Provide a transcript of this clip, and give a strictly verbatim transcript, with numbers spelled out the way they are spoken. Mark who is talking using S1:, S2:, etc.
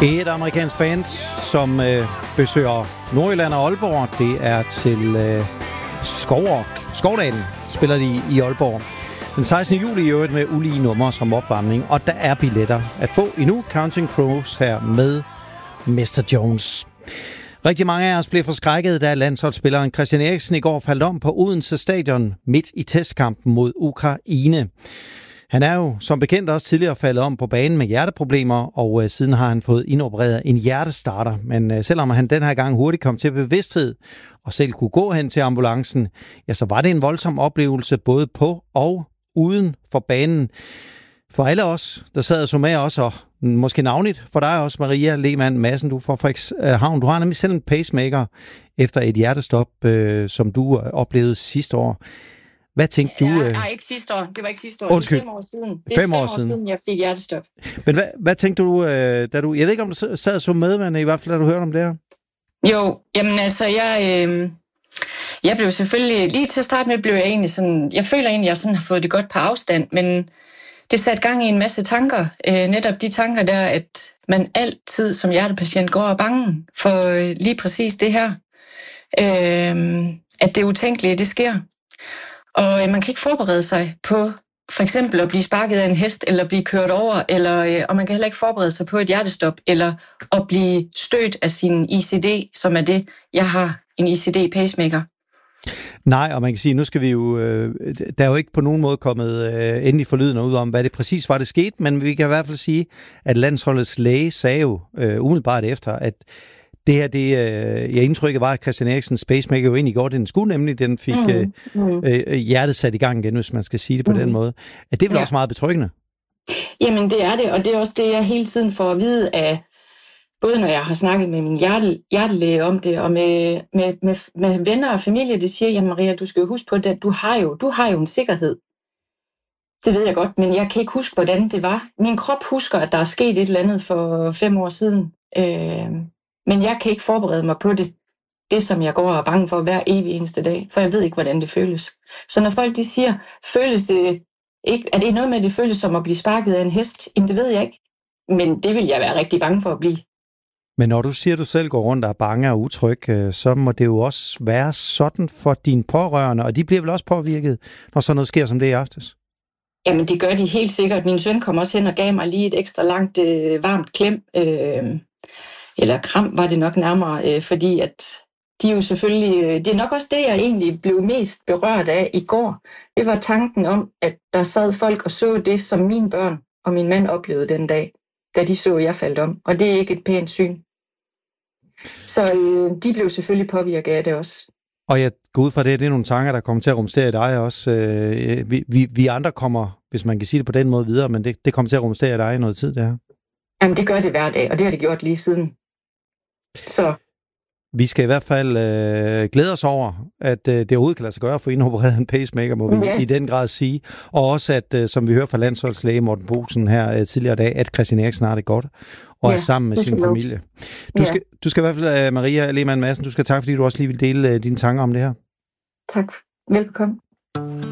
S1: Et amerikansk band, som øh, besøger Nordjylland og Aalborg. Det er til øh, Skovrock. Skovdalen spiller de i Aalborg. Den sekstende juli i øvrigt med ulige numre som opvarmning. Og der er billetter at få endnu. Counting Crows her med mister Jones. Rigtig mange af os blev forskrækket, da landsholdsspilleren Christian Eriksen i går faldt om på Odense Stadion midt i testkampen mod Ukraine. Han er jo som bekendt også tidligere faldet om på banen med hjerteproblemer, og øh, siden har han fået indopereret en hjertestarter. Men øh, selvom han den her gang hurtigt kom til bevidsthed og selv kunne gå hen til ambulancen, ja, så var det en voldsom oplevelse både på og uden for banen. For alle os, der sad og så med os, og måske navnligt for dig også, Maria Lehmann Madsen, du fra Frederikshavn. Du har nemlig selv en pacemaker efter et hjertestop, øh, som du oplevede sidste år. Hvad tænkte du?
S2: Øh... Nej, ikke sidste år. Det var ikke sidste år.
S1: Undskyld.
S2: Det er fem år siden. Det er
S1: fem,
S2: fem
S1: år,
S2: år
S1: siden.
S2: siden, jeg fik hjertestop.
S1: Men hvad, hvad tænkte du, øh, da du... Jeg ved ikke, om du sad så med, men i hvert fald, da du hørte om det her?
S2: Jo, jamen altså, jeg... Øh... Jeg blev selvfølgelig... Lige til at starte med, blev jeg egentlig sådan... Jeg føler egentlig, at jeg sådan har fået det godt på afstand, men det satte gang i en masse tanker. Øh, netop de tanker der, at man altid som hjertepatient går og er bange for øh, lige præcis det her. Øh, at det utænkelige, det sker. Og øh, man kan ikke forberede sig på for eksempel at blive sparket af en hest, eller blive kørt over, eller, øh, og man kan heller ikke forberede sig på et hjertestop, eller at blive stødt af sin I C D, som er det, jeg har, en I C D pacemaker.
S1: Nej, og man kan sige, nu skal vi jo, øh, der er jo ikke på nogen måde kommet øh, endelig forlydende ud om, hvad det præcis var, det skete, men vi kan i hvert fald sige, at landsholdets læge sagde jo øh, umiddelbart efter, at det her, det, øh, jeg indtrykket var, at Christian Eriksens pacemaker jo egentlig godt, den skulle nemlig, den fik mm, mm. Øh, hjertet sat i gang igen, hvis man skal sige det på mm. den måde. Er det vel ja. også meget betryggende?
S2: Jamen det er det, og det er også det, jeg hele tiden får at vide af, både når jeg har snakket med min hjerte, hjertelæge om det, og med, med, med, med venner og familie, det siger, jamen Maria, du skal jo huske på det, du har jo, du har jo en sikkerhed. Det ved jeg godt, men jeg kan ikke huske, hvordan det var. Min krop husker, at der er sket et eller andet for fem år siden, øh, men jeg kan ikke forberede mig på det, det som jeg går og er bange for hver evig eneste dag, for jeg ved ikke, hvordan det føles. Så når folk de siger, føles det ikke, er det noget med, at det føles som at blive sparket af en hest? Jamen det ved jeg ikke, men det vil jeg være rigtig bange for at blive.
S1: Men når du siger, at du selv går rundt og er bange og utryg, så må det jo også være sådan for dine pårørende, og de bliver vel også påvirket, når sådan noget sker som det i aftes?
S2: Jamen det gør de helt sikkert. Min søn kom også hen og gav mig lige et ekstra langt øh, varmt klem, øh, eller kram var det nok nærmere, øh, fordi at de jo selvfølgelig, øh, det er nok også det, jeg egentlig blev mest berørt af i går. Det var tanken om, at der sad folk og så det, som mine børn og min mand oplevede den dag, da de så, at jeg faldt om. Og det er ikke et pænt syn. Så øh, de blev selvfølgelig påvirket af det også.
S1: Og jeg går ud fra det, det er nogle tanker, der kommer til at rumstere i dig også. Øh, vi, vi, vi andre kommer, hvis man kan sige det på den måde, videre, men det, det kommer til at rumstere i dig i noget tid, det her.
S2: Jamen, det gør det hver dag, og det har det gjort lige siden. Så...
S1: Vi skal i hvert fald øh, glæde os over, at øh, det overhovedet kan lade sig gøre for indopereret en pacemaker, må vi ja. i den grad sige. Og også, at øh, som vi hører fra landsholdslæge Morten Boesen her øh, tidligere i dag, at Christian Eriksen har det godt og ja, er sammen med sin familie. Du, ja. skal, du skal i hvert fald, øh, Maria Lehmann Madsen, du skal tak, fordi du også lige vil dele øh, dine tanker om det her.
S2: Tak. Velbekomme.